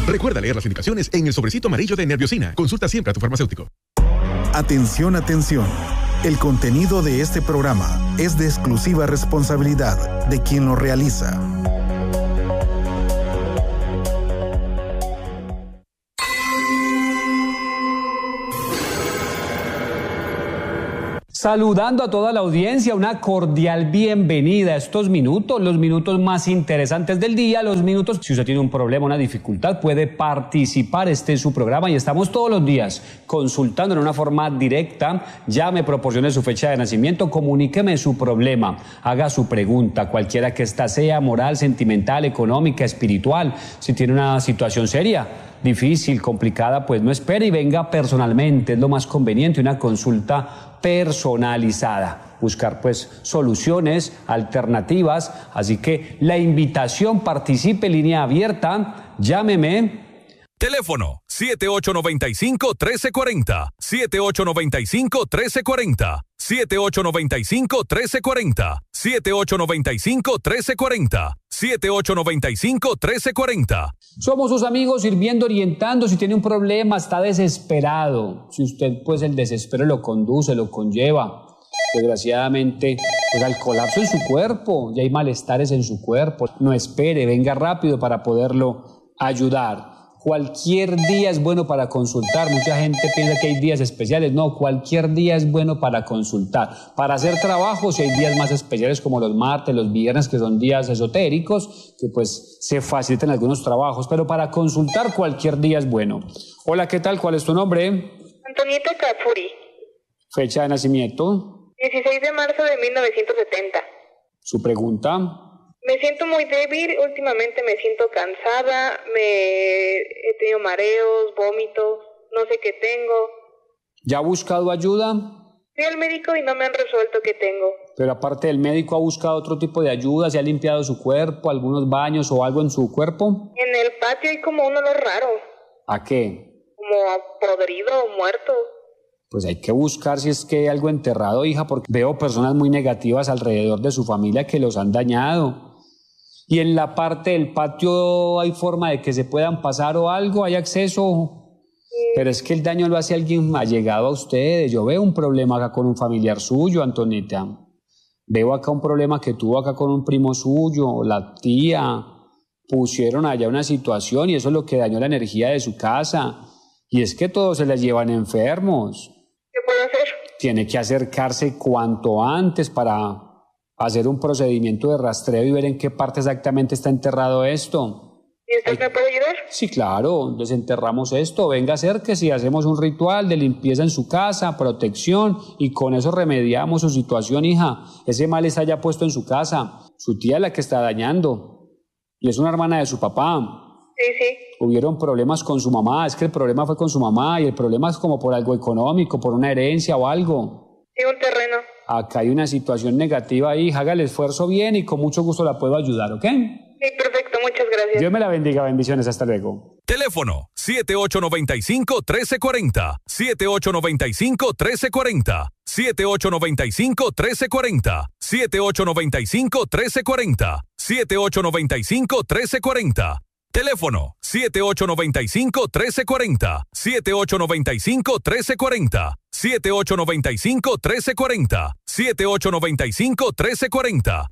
Recuerda leer las indicaciones en el sobrecito amarillo de Nerviosina. Consulta siempre a tu farmacéutico. Atención, atención. El contenido de este programa es de exclusiva responsabilidad de quien lo realiza. Saludando a toda la audiencia, una cordial bienvenida a estos minutos, los minutos más interesantes del día, los minutos, si usted tiene un problema, una dificultad, puede participar, este es su programa y estamos todos los días consultando en una forma directa, llame, proporcione su fecha de nacimiento, comuníqueme su problema, haga su pregunta, cualquiera que ésta sea, moral, sentimental, económica, espiritual, si tiene una situación seria, difícil, complicada, pues no espere y venga personalmente, es lo más conveniente, una consulta personalizada, buscar pues soluciones, alternativas, así que la invitación, participe, línea abierta, llámeme. Teléfono 7895-1340, 7895-1340, 7895-1340, 7895-1340, 7895-1340. Somos sus amigos sirviendo, orientando. Si tiene un problema, está desesperado, si usted pues el desespero lo conduce, lo conlleva desgraciadamente pues al colapso en su cuerpo, ya hay malestares en su cuerpo, no espere, venga rápido para poderlo ayudar. Cualquier día es bueno para consultar. Mucha gente piensa que hay días especiales. No, cualquier día es bueno para consultar. Para hacer trabajos, hay días más especiales como los martes, los viernes, que son días esotéricos, que pues se facilitan algunos trabajos. Pero para consultar, cualquier día es bueno. Hola, ¿qué tal? ¿Cuál es tu nombre? Antonieta Capuri. Fecha de nacimiento. 16 de marzo de 1970. Su pregunta. Me siento muy débil, últimamente me siento cansada, he tenido mareos, vómitos, no sé qué tengo. ¿Ya ha buscado ayuda? Fui al médico y no me han resuelto qué tengo. Pero aparte del médico, ¿ha buscado otro tipo de ayuda? ¿Se ha limpiado su cuerpo, algunos baños o algo en su cuerpo? En el patio hay como un olor raro. ¿A qué? Como a podrido o muerto. Pues hay que buscar si es que hay algo enterrado, hija, porque veo personas muy negativas alrededor de su familia que los han dañado. Y en la parte del patio hay forma de que se puedan pasar o algo, hay acceso. Pero es que el daño lo hace alguien allegado a ustedes. Yo veo un problema acá con un familiar suyo, Antonita. Veo acá un problema que tuvo acá con un primo suyo, la tía. Pusieron allá una situación y eso es lo que dañó la energía de su casa. Y es que todos se les llevan enfermos. ¿Qué puedo hacer? Tiene que acercarse cuanto antes para hacer un procedimiento de rastreo y ver en qué parte exactamente está enterrado esto. ¿Y usted me puede ayudar? Sí, claro, desenterramos esto, venga, acérquese y hacemos un ritual de limpieza en su casa, protección, y con eso remediamos su situación, hija. Ese mal está ya puesto en su casa, su tía es la que está dañando, y es una hermana de su papá. Sí, sí. Hubieron problemas con su mamá, es que el problema fue con su mamá, y el problema es como por algo económico, por una herencia o algo. Sí, un terreno. Acá hay una situación negativa ahí, haga el esfuerzo bien y con mucho gusto la puedo ayudar, ¿ok? Sí, perfecto, muchas gracias. Dios me la bendiga, bendiciones, hasta luego. Teléfono 7895-1340, 7895-1340, 7895-1340, 7895-1340, 7895-1340. Teléfono 7895-1340, 7895-1340, 7895-1340, 7895-1340,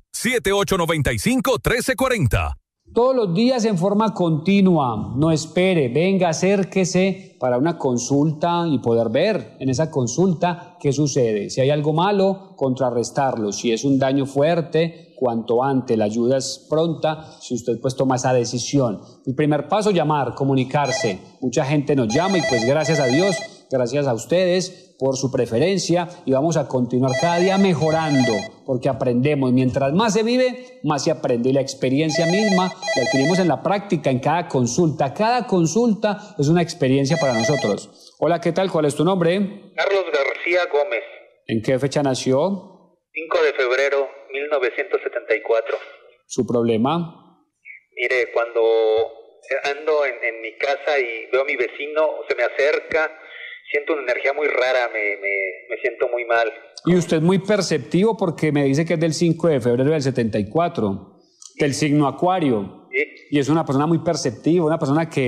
7895-1340. Todos los días en forma continua, no espere, venga, acérquese para una consulta y poder ver en esa consulta qué sucede. Si hay algo malo, contrarrestarlo. Si es un daño fuerte, cuanto antes, la ayuda es pronta, si usted pues toma esa decisión. El primer paso, llamar, comunicarse. Mucha gente nos llama y pues gracias a Dios, gracias a ustedes por su preferencia y vamos a continuar cada día mejorando porque aprendemos. Mientras más se vive, más se aprende y la experiencia misma la adquirimos en la práctica, en cada consulta. Cada consulta es una experiencia para nosotros. Hola, ¿qué tal? ¿Cuál es tu nombre? Carlos García Gómez. ¿En qué fecha nació? 5 de febrero 1974. ¿Su problema? Mire, cuando ando en mi casa y veo a mi vecino, se me acerca, siento una energía muy rara, me siento muy mal. Y usted es muy perceptivo porque me dice que es del 5 de febrero del 74, del signo Acuario. ¿Sí? Y es una persona muy perceptiva, una persona que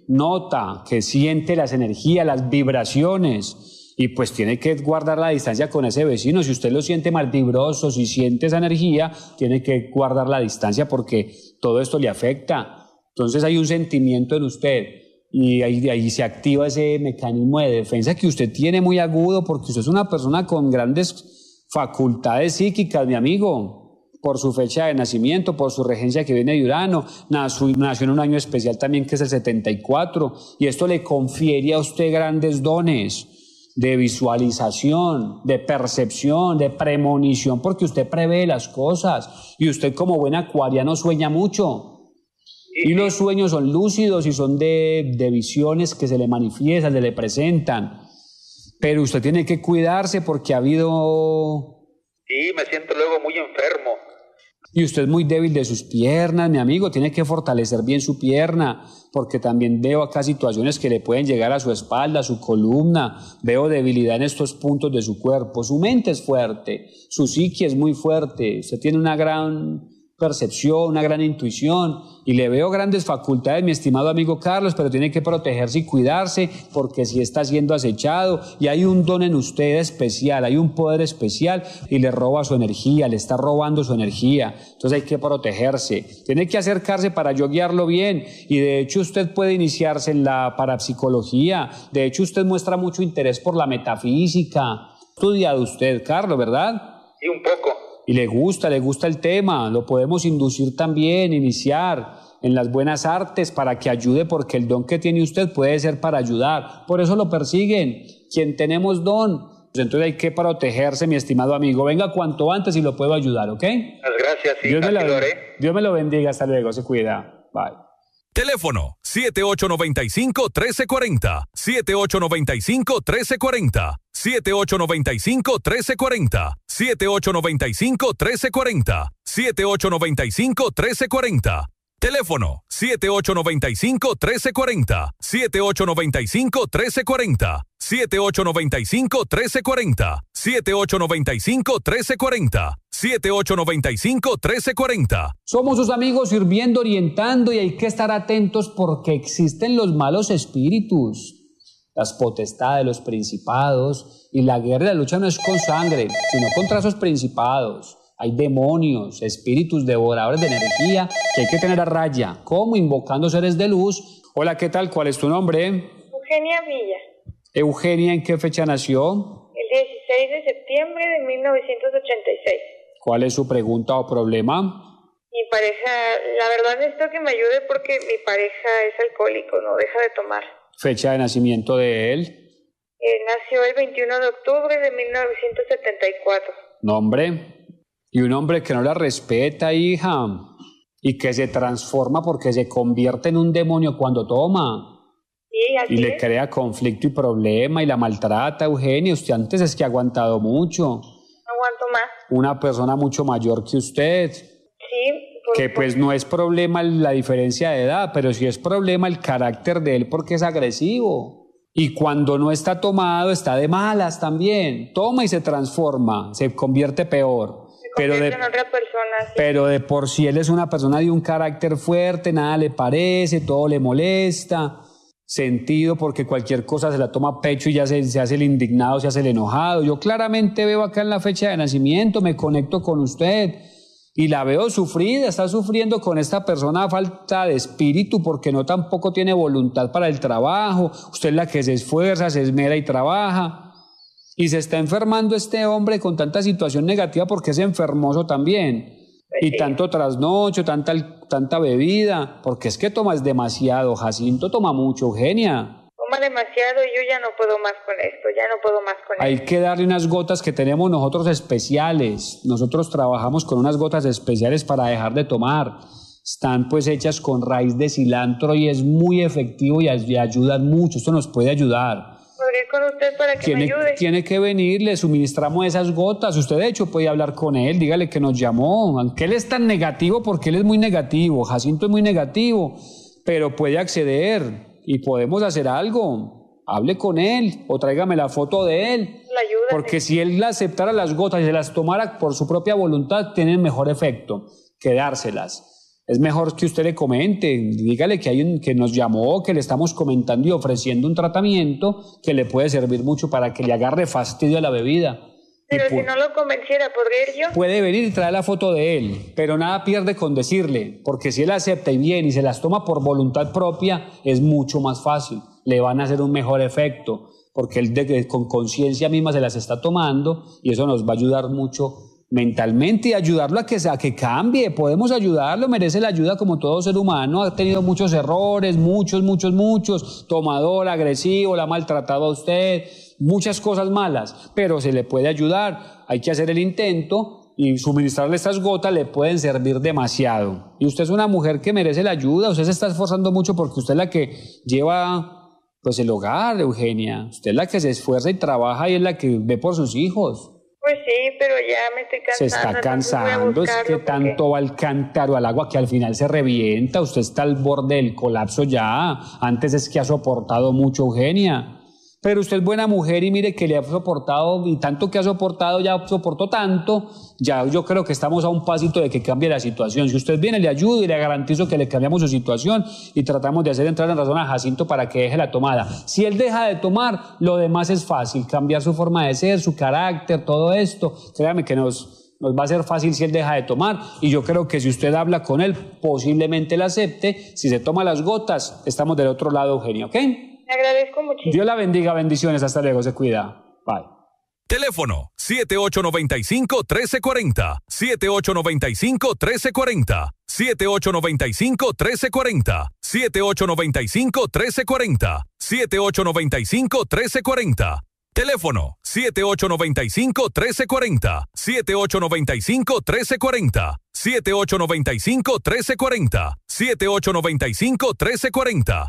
nota, que siente las energías, las vibraciones, y pues tiene que guardar la distancia con ese vecino. Si usted lo siente malvibroso, si siente esa energía, tiene que guardar la distancia porque todo esto le afecta. Entonces hay un sentimiento en usted y ahí se activa ese mecanismo de defensa que usted tiene muy agudo, porque usted es una persona con grandes facultades psíquicas, mi amigo. Por su fecha de nacimiento, por su regencia que viene de Urano, nació en un año especial también que es el 74, y esto le confiere a usted grandes dones de visualización, de percepción, de premonición, porque usted prevé las cosas, y usted como buen acuariano sueña mucho, y los sueños son lúcidos y son de visiones que se le manifiestan, se le presentan, pero usted tiene que cuidarse porque ha habido... Sí, me siento luego muy enfermo. Y usted es muy débil de sus piernas, mi amigo, tiene que fortalecer bien su pierna, porque también veo acá situaciones que le pueden llegar a su espalda, a su columna, veo debilidad en estos puntos de su cuerpo. Su mente es fuerte, su psique es muy fuerte, usted tiene una gran percepción, una gran intuición, y le veo grandes facultades, mi estimado amigo Carlos, pero tiene que protegerse y cuidarse, porque si está siendo acechado, y hay un don en usted especial, hay un poder especial, y le roba su energía, le está robando su energía. Entonces hay que protegerse, tiene que acercarse para yo guiarlo bien, y de hecho usted puede iniciarse en la parapsicología, de hecho usted muestra mucho interés por la metafísica. Estudiado usted, Carlos, ¿verdad? Sí, un poco. Y le gusta el tema, lo podemos inducir también, iniciar en las buenas artes para que ayude, porque el don que tiene usted puede ser para ayudar, por eso lo persiguen, quien tenemos don, entonces hay que protegerse, mi estimado amigo, venga cuanto antes y lo puedo ayudar, ¿ok? Muchas gracias, sí, Dios me lo bendiga, hasta luego, se cuida, bye. Teléfono 7895-1340, 7895-1340, 7895-1340, 7895-1340, 7895-1340. Teléfono 7895-1340, 7895-1340, 7895-1340, 7895-1340, 7895-1340. Somos sus amigos sirviendo, orientando, y hay que estar atentos porque existen los malos espíritus, las potestades, los principados, y la guerra y la lucha no es con sangre, sino contra esos principados. Hay demonios, espíritus devoradores de energía que hay que tener a raya. ¿Cómo? Invocando seres de luz. Hola, ¿qué tal? ¿Cuál es tu nombre? Eugenia Villa. Eugenia, ¿en qué fecha nació? El 16 de septiembre de 1986. ¿Cuál es su pregunta o problema? Mi pareja, la verdad necesito que me ayude porque mi pareja es alcohólico, no deja de tomar. ¿Fecha de nacimiento de él? Nació el 21 de octubre de 1974. ¿Nombre? Y un hombre que no la respeta, hija, y que se transforma porque se convierte en un demonio cuando toma. Sí, así y le es. crea conflicto y problema y la maltrata, Eugenia. Usted antes es que ha aguantado mucho. No aguanto más. Una persona mucho mayor que usted. Sí. Que pues no es problema la diferencia de edad, pero sí es problema el carácter de él porque es agresivo. Y cuando no está tomado, está de malas también. Toma y se transforma, se convierte peor. En otra persona, sí. Pero de por sí él es una persona de un carácter fuerte, nada le parece, todo le molesta, sentido porque cualquier cosa se la toma a pecho y ya se hace el indignado, se hace el enojado. Yo claramente veo acá en la fecha de nacimiento, me conecto con usted y la veo sufrida, está sufriendo con esta persona a falta de espíritu porque no tampoco tiene voluntad para el trabajo. Usted es la que se esfuerza, se esmera y trabaja. Y se está enfermando este hombre con tanta situación negativa porque es enfermoso también. Y tanto trasnocho, tanta bebida, porque es que tomas demasiado. Jacinto toma mucho, Eugenia. Toma demasiado y yo ya no puedo más con esto, Hay que darle unas gotas que tenemos nosotros especiales. Nosotros trabajamos con unas gotas especiales para dejar de tomar. Están pues hechas con raíz de cilantro y es muy efectivo y ayudan mucho. Esto nos puede ayudar. ¿Podría ir con usted para que me ayude? Tiene que venir, le suministramos esas gotas. Usted de hecho puede hablar con él, dígale que nos llamó. Aunque él es tan negativo, porque él es muy negativo, Jacinto es muy negativo, pero puede acceder y podemos hacer algo. Hable con él o tráigame la foto de él. La ayuda. Porque si él aceptara las gotas y se las tomara por su propia voluntad, tienen mejor efecto que dárselas. es mejor que usted le comente, dígale que nos llamó, que le estamos comentando y ofreciendo un tratamiento que le puede servir mucho para que le agarre fastidio a la bebida. Pero si no lo convenciera, ¿podría ir yo? Puede venir y traer la foto de él, pero nada pierde con decirle, porque si él acepta y viene y se las toma por voluntad propia, es mucho más fácil, le van a hacer un mejor efecto, porque él con conciencia misma se las está tomando y eso nos va a ayudar mucho mentalmente y ayudarlo a que cambie. Podemos ayudarlo, merece la ayuda como todo ser humano, ha tenido muchos errores, muchos, tomador, agresivo, la ha maltratado a usted, muchas cosas malas, pero se le puede ayudar, hay que hacer el intento y suministrarle estas gotas le pueden servir demasiado. Y usted es una mujer que merece la ayuda, usted se está esforzando mucho porque usted es la que lleva pues el hogar, Eugenia, usted es la que se esfuerza y trabaja y es la que ve por sus hijos. Pues sí, pero ya me estoy cansando. Se está cansando, es que tanto va al cántaro al agua que al final se revienta, usted está al borde del colapso ya, antes es que ha soportado mucho, Eugenia, pero usted es buena mujer y mire que le ha soportado, y tanto que ha soportado, ya soportó tanto, ya yo creo que estamos a un pasito de que cambie la situación. Si usted viene, le ayudo y le garantizo que le cambiamos su situación y tratamos de hacer entrar en razón a Jacinto para que deje la tomada. Si él deja de tomar, lo demás es fácil, cambiar su forma de ser, su carácter, todo esto, créame que nos va a ser fácil si él deja de tomar, y yo creo que si usted habla con él, posiblemente le acepte. Si se toma las gotas, estamos del otro lado, Eugenia, ¿ok? Le agradezco muchísimo. Dios la bendiga, bendiciones, hasta luego, se cuida. Bye. Teléfono 7895-1340, 7895-1340, 7895-1340, 7895-1340, 7895-1340. Teléfono 7895-1340, 7895-1340, 7895-1340, 7895-1340,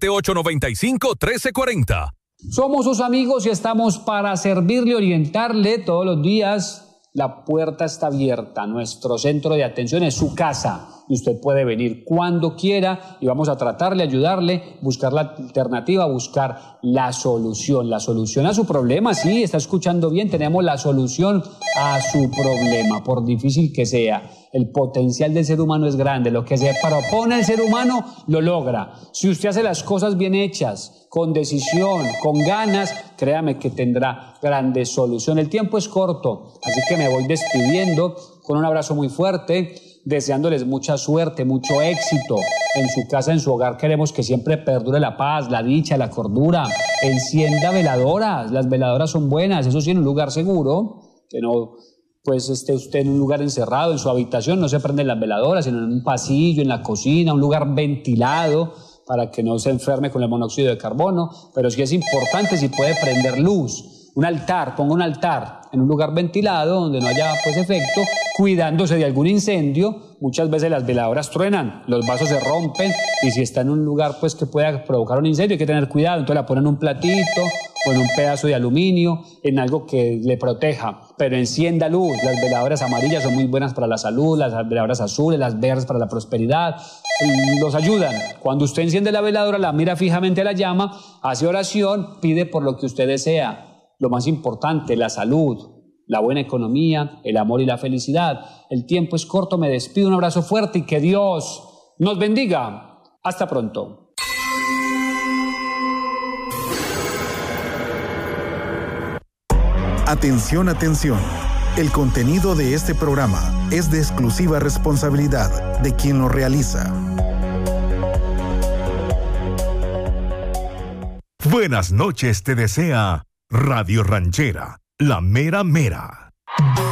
7895-1340. Somos sus amigos y estamos para servirle, orientarle todos los días. La puerta está abierta, nuestro centro de atención es su casa y usted puede venir cuando quiera y vamos a tratarle, ayudarle, buscar la alternativa, buscar la solución a su problema. Sí, está escuchando bien, tenemos la solución a su problema, por difícil que sea. El potencial del ser humano es grande, lo que se propone el ser humano lo logra. Si usted hace las cosas bien hechas, con decisión, con ganas, créame que tendrá grandes soluciones. El tiempo es corto, así que me voy despidiendo con un abrazo muy fuerte, deseándoles mucha suerte, mucho éxito en su casa, en su hogar. Queremos que siempre perdure la paz, la dicha, la cordura. Encienda veladoras, las veladoras son buenas, eso sí, en un lugar seguro, que no pues esté usted en un lugar encerrado, en su habitación, no se prenden las veladoras, sino en un pasillo, en la cocina, un lugar ventilado, para que no se enferme con el monóxido de carbono. Pero sí es importante, si puede prender luz, un altar, ponga un altar en un lugar ventilado donde no haya pues efecto, cuidándose de algún incendio. Muchas veces las veladoras truenan, los vasos se rompen y si está en un lugar pues que pueda provocar un incendio hay que tener cuidado, entonces la ponen en un platito o en un pedazo de aluminio, en algo que le proteja, pero encienda luz. Las veladoras amarillas son muy buenas para la salud, las veladoras azules, las verdes para la prosperidad, los ayudan. Cuando usted enciende la veladora, la mira fijamente a la llama, hace oración, pide por lo que usted desea. Lo más importante, la salud, la buena economía, el amor y la felicidad. El tiempo es corto, me despido, un abrazo fuerte y que Dios nos bendiga. Hasta pronto. Atención, atención. El contenido de este programa es de exclusiva responsabilidad de quien lo realiza. Buenas noches te desea Radio Ranchera, la mera mera.